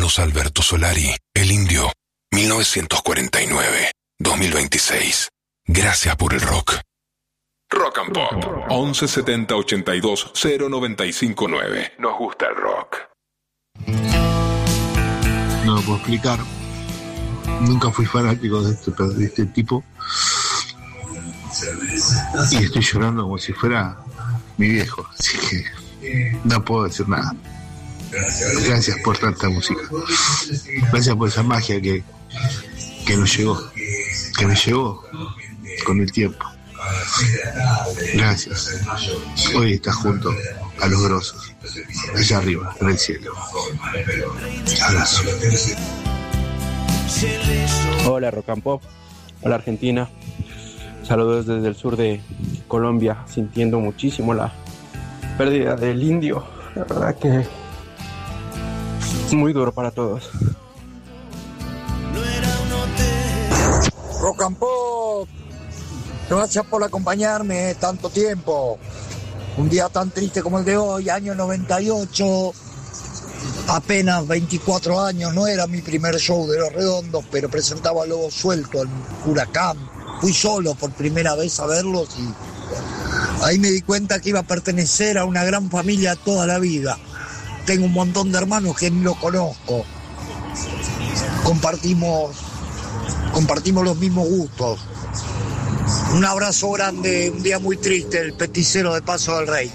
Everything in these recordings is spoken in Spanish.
Carlos Alberto Solari, El Indio, 1949-2026. Gracias por el rock. Rock and Pop. 1170 82 0959. Nos gusta el rock. No lo puedo explicar. Nunca fui fanático de este tipo. Y estoy llorando como si fuera mi viejo. Así que no puedo decir nada. Gracias por tanta música. Gracias por esa magia que nos llegó. Que me llegó con el tiempo. Gracias. Hoy estás junto a los grosos, allá arriba, en el cielo. Abrazo. Hola Rock and Pop, hola Argentina. Saludos desde el sur de Colombia, sintiendo muchísimo la pérdida del Indio. La verdad que es muy duro para todos. Rock and Pop, gracias por acompañarme tanto tiempo. Un día tan triste como el de hoy, año 98, apenas 24 años, no era mi primer show de Los Redondos, pero presentaba Lobo Suelto en Huracán. Fui solo por primera vez a verlos y ahí me di cuenta que iba a pertenecer a una gran familia toda la vida. Tengo un montón de hermanos que ni lo conozco. Compartimos los mismos gustos. Un abrazo grande, un día muy triste, el peticero de Paso del Rey.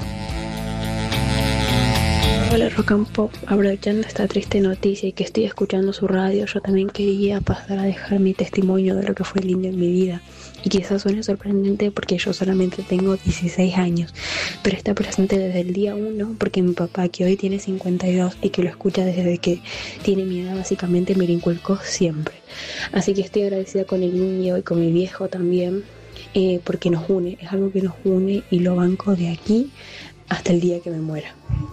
Hola Rock and Pop, aprovechando esta triste noticia y que estoy escuchando su radio, yo también quería pasar a dejar mi testimonio de lo que fue el Indio en mi vida. Y quizás suene sorprendente porque yo solamente tengo 16 años, pero está presente desde el día 1 porque mi papá, que hoy tiene 52 y que lo escucha desde que tiene mi edad, básicamente me lo inculcó siempre. Así que estoy agradecida con el Indio y con mi viejo también, porque nos une, es algo que nos une y lo banco de aquí hasta el día que me muera.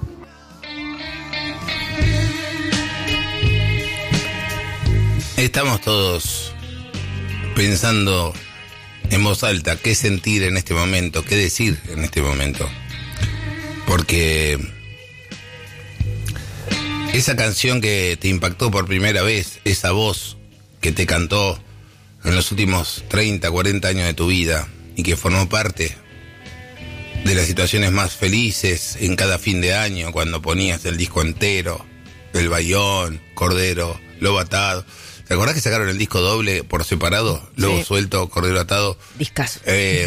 Estamos todos pensando en voz alta qué sentir en este momento, qué decir en este momento. Porque esa canción que te impactó por primera vez, esa voz que te cantó en los últimos 30, 40 años de tu vida y que formó parte de las situaciones más felices en cada fin de año, cuando ponías el disco entero, El Bayón, Cordero, Lobo Atado. ¿Te acordás que sacaron el disco doble por separado? Lobo Suelto, Cordero Atado. Discazo.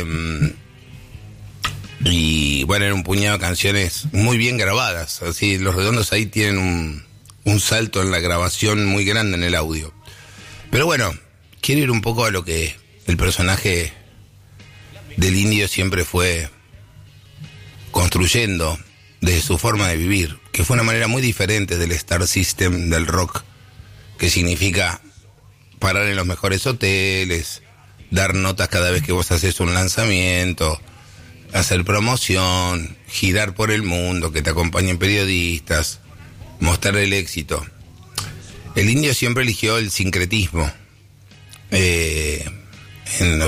Y bueno, era un puñado de canciones muy bien grabadas. Así, Los Redondos ahí tienen un salto en la grabación muy grande en el audio. Pero bueno, quiero ir un poco a lo que el personaje del Indio siempre fue construyendo desde su forma de vivir, que fue una manera muy diferente del Star System del rock, que significa parar en los mejores hoteles, dar notas cada vez que vos haces un lanzamiento, hacer promoción, girar por el mundo, que te acompañen periodistas, mostrar el éxito. El Indio siempre eligió el sincretismo. En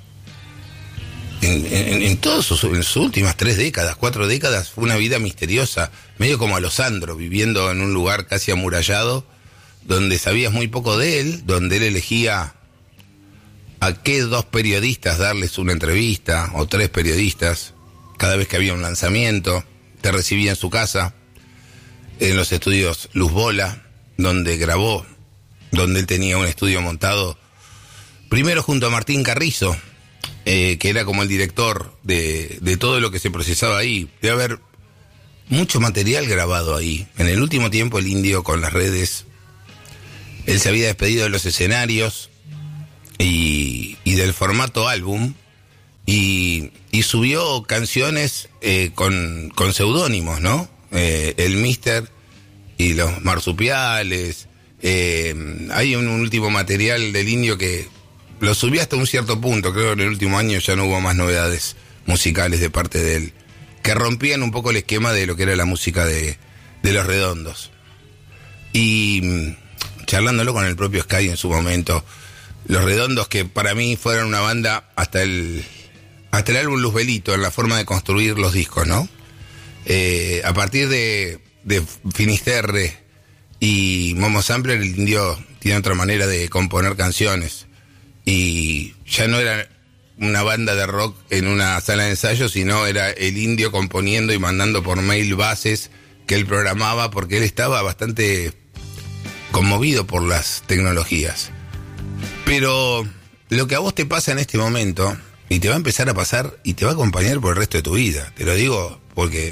todas sus últimas 3 décadas, 4 décadas, fue una vida misteriosa, medio como Alessandro, viviendo en un lugar casi amurallado, donde sabías muy poco de él, donde él elegía a qué 2 periodistas darles una entrevista, o 3 periodistas, cada vez que había un lanzamiento. Te recibía en su casa, en los estudios Luz Bola, donde grabó, donde él tenía un estudio montado, primero junto a Martín Carrizo, que era como el director de todo lo que se procesaba ahí. Debe haber mucho material grabado ahí. En el último tiempo el Indio, con las redes, él se había despedido de los escenarios y del formato álbum, y subió canciones con seudónimos, ¿no? El Mister y los Marsupiales. Hay un último material del Indio que lo subió hasta un cierto punto. Creo que en el último año ya no hubo más novedades musicales de parte de él, que rompían un poco el esquema de lo que era la música de Los Redondos. Y charlándolo con el propio Sky en su momento, Los Redondos, que para mí fueron una banda hasta el álbum Luzbelito, en la forma de construir los discos, ¿no? A partir de Finisterre y Momo Sampler, el indio, tiene otra manera de componer canciones. Y ya no era una banda de rock en una sala de ensayo, sino era el indio componiendo y mandando por mail bases que él programaba, porque él estaba bastante conmovido por las tecnologías. Pero lo que a vos te pasa en este momento, y te va a empezar a pasar y te va a acompañar por el resto de tu vida. Te lo digo porque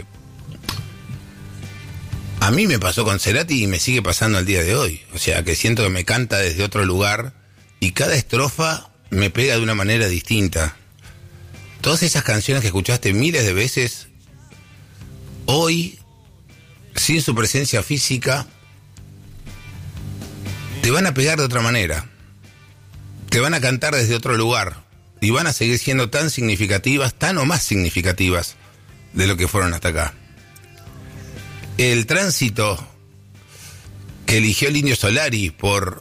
a mí me pasó con Cerati y me sigue pasando al día de hoy. O sea, que siento que me canta desde otro lugar y cada estrofa me pega de una manera distinta. Todas esas canciones que escuchaste miles de veces, hoy, sin su presencia física, te van a pegar de otra manera. Te van a cantar desde otro lugar y van a seguir siendo tan significativas, tan o más significativas de lo que fueron hasta acá. El tránsito que eligió el Indio Solari por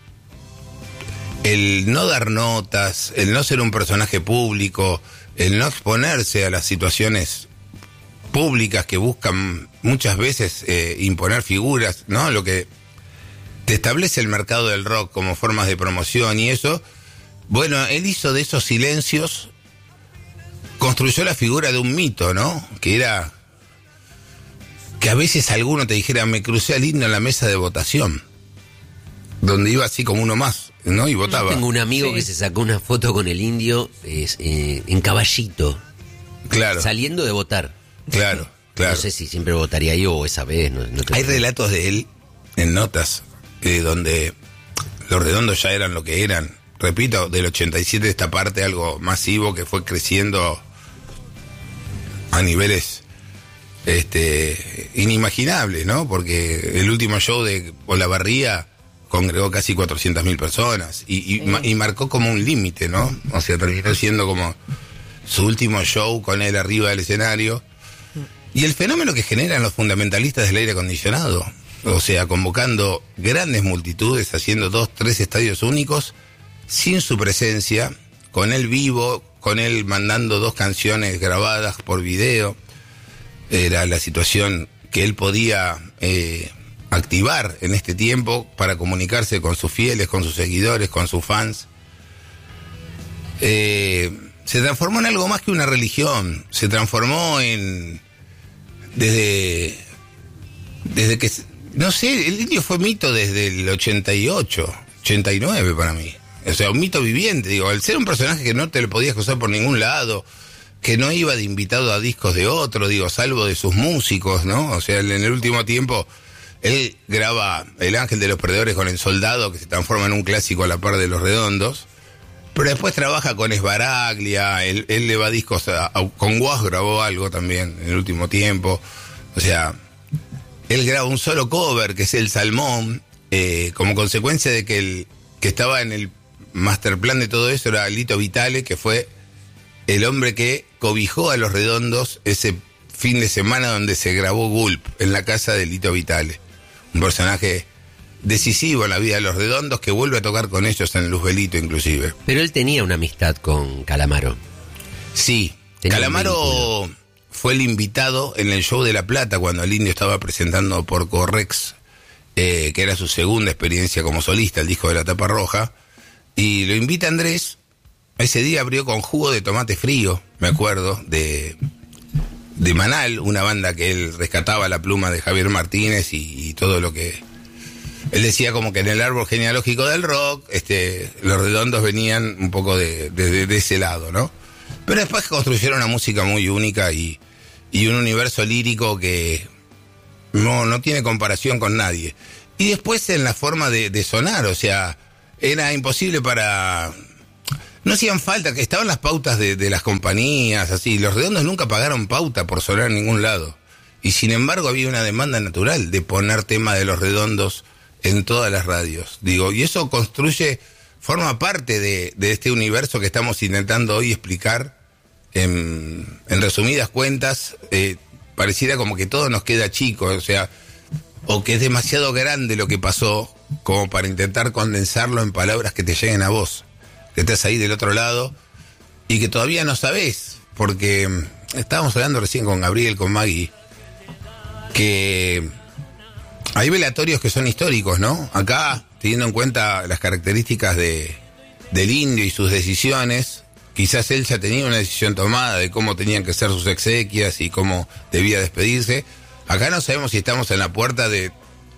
el no dar notas, el no ser un personaje público, el no exponerse a las situaciones públicas que buscan muchas veces imponer figuras, ¿no? Lo que te establece el mercado del rock como formas de promoción y eso. Bueno, él hizo de esos silencios, construyó la figura de un mito, ¿no? Que era que a veces alguno te dijera, me crucé al indio en la mesa de votación, donde iba así como uno más, ¿no? Y votaba. Yo tengo un amigo que se sacó una foto con el indio en caballito. Claro. Saliendo de votar. Claro, claro. No sé si siempre votaría yo o esa vez. No hay relatos de él en notas donde los Redondos ya eran lo que eran. Repito, del 87 esta parte, algo masivo que fue creciendo a niveles inimaginables, ¿no? Porque el último show de Olavarría congregó casi 400.000 personas y marcó como un límite, ¿no? O sea, terminó siendo como su último show con él arriba del escenario. Y el fenómeno que generan los fundamentalistas del aire acondicionado, o sea, convocando grandes multitudes, haciendo 2, 3 estadios únicos, sin su presencia, con él vivo, con él mandando 2 canciones grabadas por video. Era la situación que él podía activar en este tiempo para comunicarse con sus fieles, con sus seguidores, con sus fans. Se transformó en algo más que una religión, se transformó en... Desde que... No sé, el indio fue mito desde el 88, 89 para mí. O sea, un mito viviente, digo, al ser un personaje que no te lo podías cruzar por ningún lado, que no iba de invitado a discos de otro, digo, salvo de sus músicos, ¿no? O sea, en el último tiempo, él graba El Ángel de los Perdedores con El Soldado, que se transforma en un clásico a la par de Los Redondos, pero después trabaja con Esbaraglia, él le va a discos, con Guas grabó algo también en el último tiempo, o sea, él graba un solo cover, que es El Salmón, como consecuencia de que el que estaba en el masterplan de todo eso era Lito Vitale, que fue el hombre que cobijó a Los Redondos ese fin de semana donde se grabó Gulp, en la casa de Lito Vitale. Un personaje decisivo en la vida de Los Redondos, que vuelve a tocar con ellos en Luzbelito inclusive. Pero él tenía una amistad con Calamaro. Sí, Calamaro fue el invitado en el show de La Plata cuando el indio estaba presentando por Correx, que era su segunda experiencia como solista, el disco de La Tapa Roja, y lo invita Andrés. Ese día abrió con Jugo de Tomate Frío, me acuerdo, de Manal, una banda que él rescataba la pluma de Javier Martínez y todo lo que... Él decía como que en el árbol genealógico del rock, Los Redondos venían un poco de ese lado, ¿no? Pero después construyeron una música muy única y un universo lírico que no tiene comparación con nadie. Y después en la forma de sonar, o sea, era imposible para... No hacían falta, que estaban las pautas de las compañías, así. Los Redondos nunca pagaron pauta por sonar en ningún lado. Y sin embargo había una demanda natural de poner tema de Los Redondos en todas las radios. Digo, y eso forma parte de este universo que estamos intentando hoy explicar. En resumidas cuentas, pareciera como que todo nos queda chico, o sea, o que es demasiado grande lo que pasó como para intentar condensarlo en palabras que te lleguen a vos, que estás ahí del otro lado y que todavía no sabés, porque estábamos hablando recién con Gabriel, con Maggie, que Hay velatorios que son históricos, ¿no? Acá, teniendo en cuenta las características del indio y sus decisiones, quizás él ya tenía una decisión tomada de cómo tenían que ser sus exequias y cómo debía despedirse. Acá no sabemos si estamos en la puerta de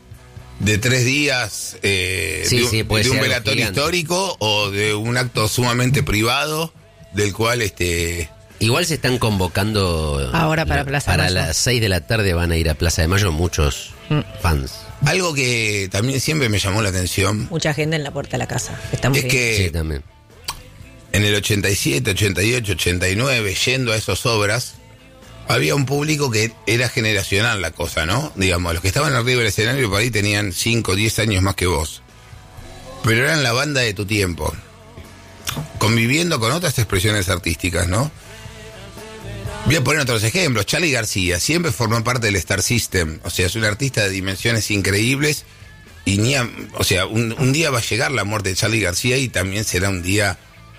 3 días de un velatorio histórico o de un acto sumamente privado del cual igual se están convocando ahora para Plaza de Mayo. Las 6 de la tarde van a ir a Plaza de Mayo muchos fans. Algo que también siempre me llamó la atención. Mucha gente en la puerta de la casa. Es que sí, también. En el 87, 88, 89, yendo a esas obras, había un público que era generacional la cosa, ¿no? Digamos, los que estaban arriba del escenario por ahí tenían 5 o 10 años más que vos. Pero eran la banda de tu tiempo, conviviendo con otras expresiones artísticas, ¿no? Voy a poner otros ejemplos. Charly García siempre formó parte del Star System. O sea, es un artista de dimensiones increíbles. Y un día va a llegar la muerte de Charly García y también será un día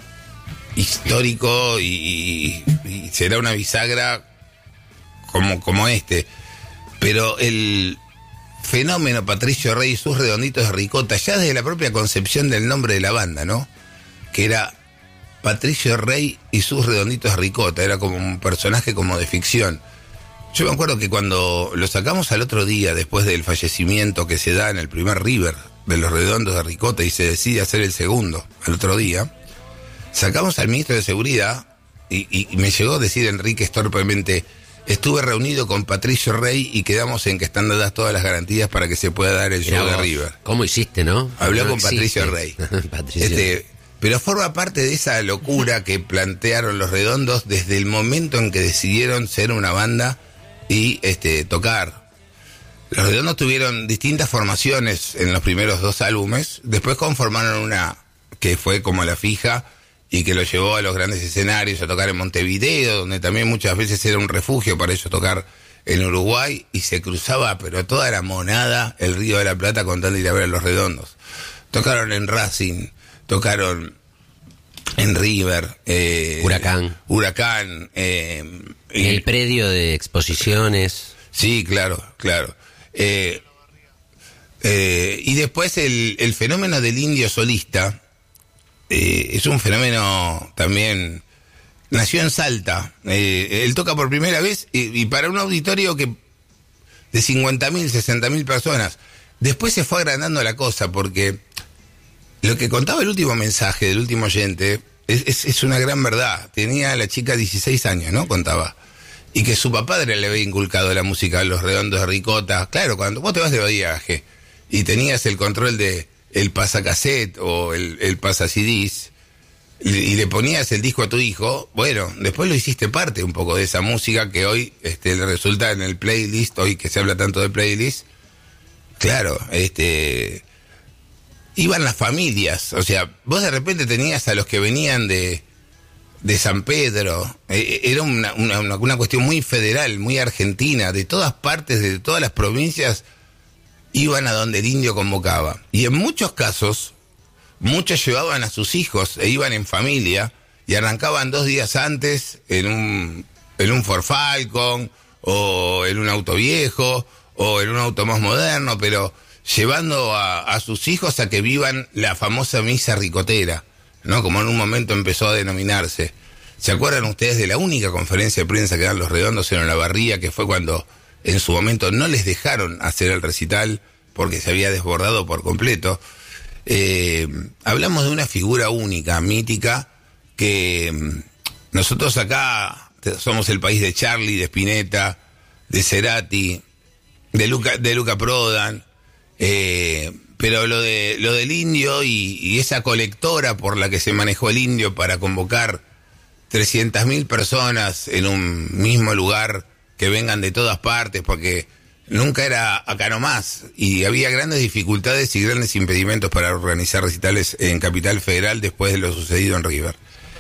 histórico y será una bisagra como este. Pero el fenómeno Patricio Rey y sus redonditos de ricota, ya desde la propia concepción del nombre de la banda, ¿no? Que era Patricio Rey y sus redonditos de ricota, era como un personaje como de ficción. Yo me acuerdo que cuando lo sacamos al otro día, después del fallecimiento que se da en el primer River de los redondos de ricota y se decide hacer el segundo al otro día, sacamos al ministro de Seguridad y me llegó a decir Enrique torpemente: estuve reunido con Patricio Rey y quedamos en que están dadas todas las garantías para que se pueda dar el show de River. ¿Cómo hiciste, no? Habló no con Patricio Rey. Pero forma parte de esa locura que plantearon los redondos desde el momento en que decidieron ser una banda y tocar. Los redondos tuvieron distintas formaciones en los primeros 2 álbumes, después conformaron una que fue como la fija y que lo llevó a los grandes escenarios, a tocar en Montevideo, donde también muchas veces era un refugio para ellos tocar en Uruguay, y se cruzaba, pero toda la monada, el Río de la Plata con tal de ir a ver a los redondos. Tocaron en Racing, tocaron en River, Huracán, el predio de exposiciones. Sí, claro. Y después el fenómeno del indio solista es un fenómeno también. Nació en Salta. Él toca por primera vez y para un auditorio de 50.000, 60.000 personas. Después se fue agrandando la cosa, porque lo que contaba el último mensaje del último oyente es una gran verdad. Tenía la chica 16 años, ¿no? Contaba. Y que su papá le había inculcado la música a los redondos de ricota. Claro, cuando vos te vas de viaje y tenías el control de el pasacassette o el pasacidís y le ponías el disco a tu hijo, bueno, después lo hiciste parte un poco de esa música que hoy le resulta en el playlist, hoy que se habla tanto de playlist. Claro, iban las familias, o sea, vos de repente tenías a los que venían de San Pedro, era una cuestión muy federal, muy argentina, de todas partes, de todas las provincias, iban a donde el indio convocaba. Y en muchos casos, muchos llevaban a sus hijos e iban en familia y arrancaban 2 días antes en un Ford Falcon o en un auto viejo o en un auto más moderno, pero llevando a sus hijos a que vivan la famosa misa ricotera, ¿no? Como en un momento empezó a denominarse. ¿Se acuerdan ustedes de la única conferencia de prensa que dan los redondos en Olavarría, que fue cuando en su momento no les dejaron hacer el recital porque se había desbordado por completo? Hablamos de una figura única, mítica, que nosotros acá somos el país de Charly, de Spinetta, de Cerati, de Luca Prodan, pero lo del indio y esa colectora por la que se manejó el indio para convocar 300.000 personas en un mismo lugar, que vengan de todas partes, porque nunca era acá nomás, y había grandes dificultades y grandes impedimentos para organizar recitales en Capital Federal después de lo sucedido en River.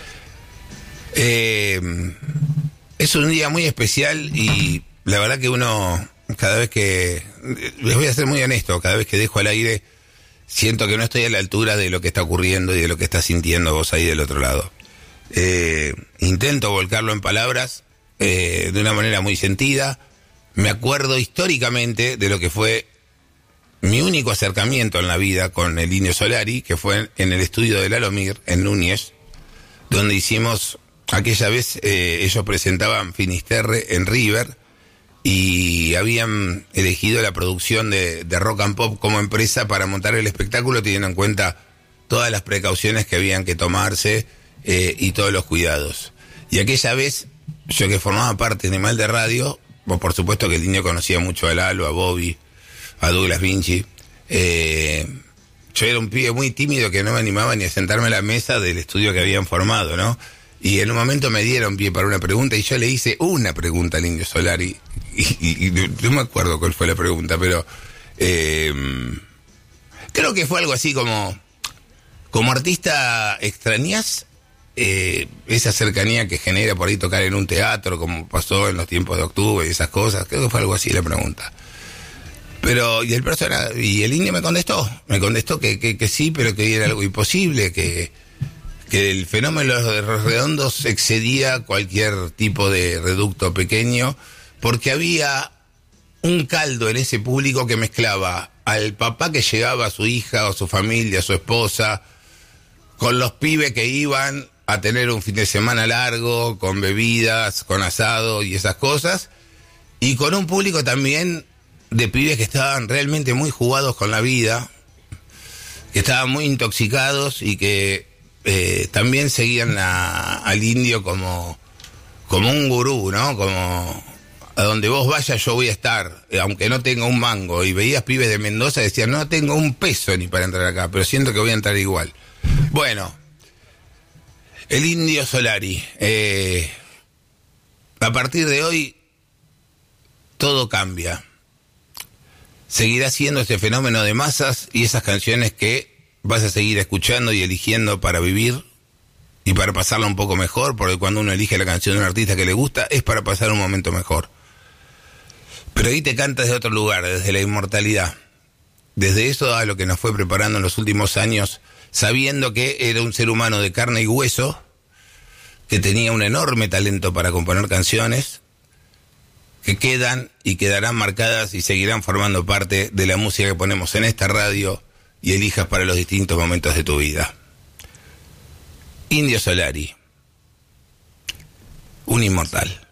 Es un día muy especial y la verdad que uno, cada vez que, les voy a ser muy honesto, cada vez que dejo al aire, siento que no estoy a la altura de lo que está ocurriendo y de lo que está sintiendo vos ahí del otro lado. Intento volcarlo en palabras de una manera muy sentida. Me acuerdo históricamente de lo que fue mi único acercamiento en la vida con el Indio Solari, que fue en el estudio de Lalomir, en Núñez, donde hicimos, aquella vez ellos presentaban Finisterre en River, y habían elegido la producción de Rock and Pop como empresa para montar el espectáculo, teniendo en cuenta todas las precauciones que habían que tomarse y todos los cuidados. Y aquella vez, yo que formaba parte de Animal de Radio, por supuesto que el Indio conocía mucho a Lalo, a Bobby, a Douglas Vinci. Yo era un pibe muy tímido que no me animaba ni a sentarme a la mesa del estudio que habían formado, ¿no? Y en un momento me dieron pie para una pregunta y yo le hice una pregunta al Indio Solari. Y no me acuerdo cuál fue la pregunta, pero creo que fue algo así como artista, ¿extrañás esa cercanía que genera por ahí tocar en un teatro, como pasó en los tiempos de octubre y esas cosas? Creo que fue algo así la pregunta. Pero, y el Indio me contestó que sí, pero que era algo imposible, que el fenómeno de los redondos excedía cualquier tipo de reducto pequeño, porque había un caldo en ese público que mezclaba al papá que llegaba a su hija o su familia, a su esposa, con los pibes que iban a tener un fin de semana largo, con bebidas, con asado y esas cosas, y con un público también de pibes que estaban realmente muy jugados con la vida, que estaban muy intoxicados y que también seguían al Indio como un gurú, ¿no? Como a donde vos vayas yo voy a estar, aunque no tenga un mango. Y veías pibes de Mendoza y decían, no tengo un peso ni para entrar acá, pero siento que voy a entrar igual. Bueno, el Indio Solari. A partir de hoy, todo cambia. Seguirá siendo ese fenómeno de masas y esas canciones que vas a seguir escuchando y eligiendo para vivir y para pasarla un poco mejor, porque cuando uno elige la canción de un artista que le gusta es para pasar un momento mejor. Pero ahí te canta desde otro lugar, desde la inmortalidad, desde eso a lo que nos fue preparando en los últimos años, sabiendo que era un ser humano de carne y hueso, que tenía un enorme talento para componer canciones que quedan y quedarán marcadas y seguirán formando parte de la música que ponemos en esta radio y elijas para los distintos momentos de tu vida. Indio Solari, un inmortal.